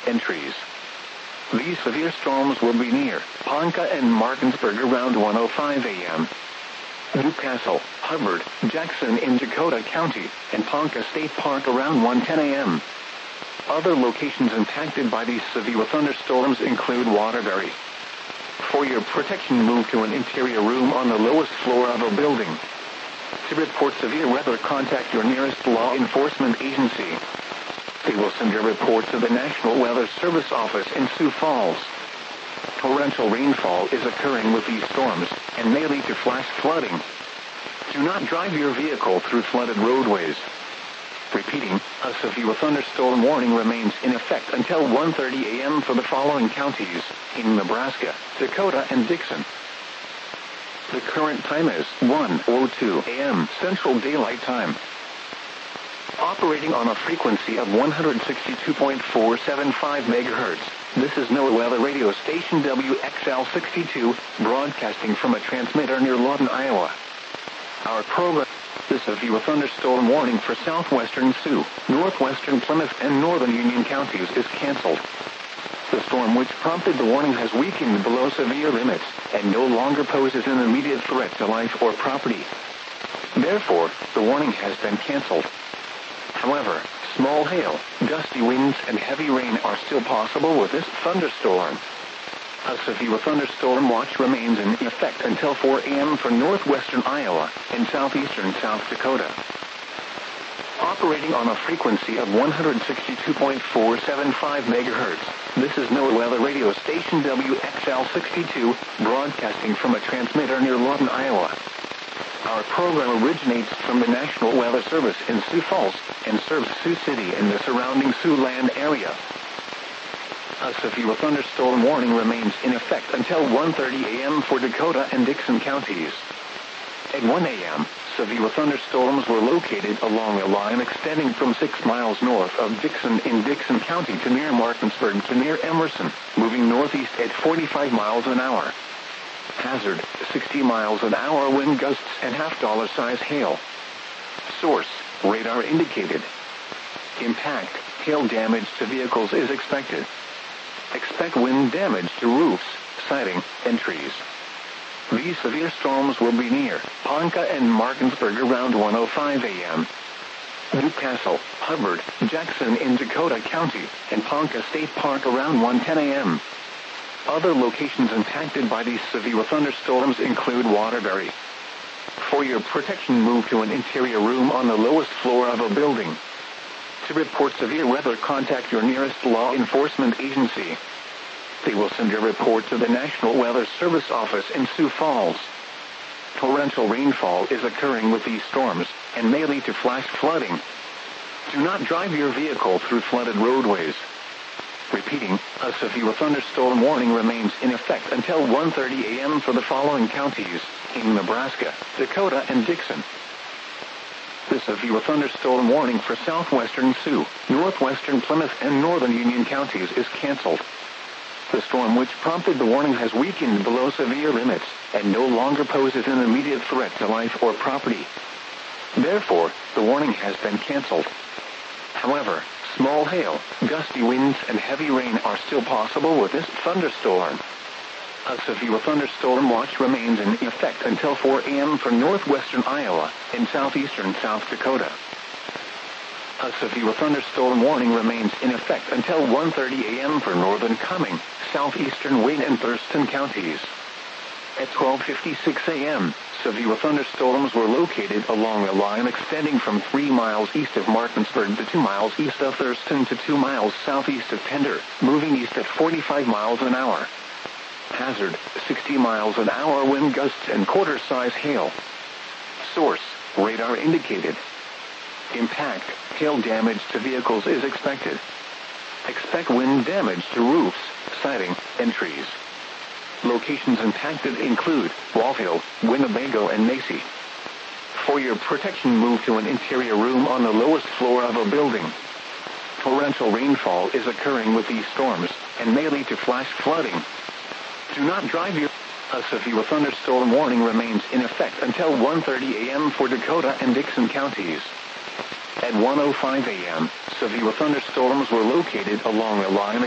entries. These severe storms will be near Ponca and Martinsburg around 1:05 a.m. Newcastle, Hubbard, Jackson in Dakota County, and Ponca State Park around 1:10 a.m. Other locations impacted by these severe thunderstorms include Waterbury. For your protection, move to an interior room on the lowest floor of a building. To report severe weather, contact your nearest law enforcement agency. They will send your report to the National Weather Service office in Sioux Falls. Torrential rainfall is occurring with these storms and may lead to flash flooding. Do not drive your vehicle through flooded roadways. Repeating, a severe thunderstorm warning remains in effect until 1:30 a.m. for the following counties in Nebraska, Dakota, and Dixon. The current time is 1:02 a.m. Central Daylight Time. Operating on a frequency of 162.475 megahertz, this is NOAA Weather Radio Station WXL62, broadcasting from a transmitter near Lawton, Iowa. Our program. The severe thunderstorm warning for southwestern Sioux, northwestern Plymouth, and northern Union counties is canceled. The storm which prompted the warning has weakened below severe limits and no longer poses an immediate threat to life or property. Therefore, the warning has been canceled. However, small hail, gusty winds, and heavy rain are still possible with this thunderstorm. A severe thunderstorm watch remains in effect until 4 a.m. for northwestern Iowa and southeastern South Dakota. Operating on a frequency of 162.475 megahertz, this is NOAA Weather Radio Station WXL62, broadcasting from a transmitter near Lawton, Iowa. Our program originates from the National Weather Service in Sioux Falls and serves Sioux City and the surrounding Siouxland area. A severe thunderstorm warning remains in effect until 1:30 a.m. for Dakota and Dixon counties. At 1 a.m., severe thunderstorms were located along a line extending from 6 miles north of Dixon in Dixon County to near Martinsburg to near Emerson, moving northeast at 45 miles an hour. Hazard, 60 miles an hour wind gusts and $half size hail. Source, radar indicated. Impact, hail damage to vehicles is expected. Expect wind damage to roofs, siding, and trees. These severe storms will be near Ponca and Martinsburg around 1:05 a.m. Newcastle, Hubbard, Jackson in Dakota County, and Ponca State Park around 1:10 a.m. Other locations impacted by these severe thunderstorms include Waterbury. For your protection, move to an interior room on the lowest floor of a building. To report severe weather, contact your nearest law enforcement agency. They will send your report to the National Weather Service office in Sioux Falls. Torrential rainfall is occurring with these storms and may lead to flash flooding. Do not drive your vehicle through flooded roadways. Repeating, a severe thunderstorm warning remains in effect until 1:30 a.m. for the following counties in Nebraska, Dakota, and Dixon. The severe thunderstorm warning for southwestern Sioux, northwestern Plymouth, and northern Union counties is canceled. The storm which prompted the warning has weakened below severe limits and no longer poses an immediate threat to life or property. Therefore, the warning has been canceled. However, small hail, gusty winds, and heavy rain are still possible with this thunderstorm. A severe thunderstorm watch remains in effect until 4 a.m. for northwestern Iowa and southeastern South Dakota. A severe thunderstorm warning remains in effect until 1:30 a.m. for northern Cumming, southeastern Wayne, and Thurston counties. At 12:56 a.m., severe thunderstorms were located along a line extending from 3 miles east of Martinsburg to 2 miles east of Thurston to 2 miles southeast of Pender, moving east at 45 miles an hour. Hazard, 60 miles an hour wind gusts and quarter-size hail. Source, radar indicated. Impact, hail damage to vehicles is expected. Expect wind damage to roofs, siding, and trees. Locations impacted include Walville, Winnebago, and Macy. For your protection, move to an interior room on the lowest floor of a building. Torrential rainfall is occurring with these storms and may lead to flash flooding. Do not drive your... A severe thunderstorm warning remains in effect until 1:30 a.m. for Dakota and Dixon counties. At 1:05 a.m., severe thunderstorms were located along a line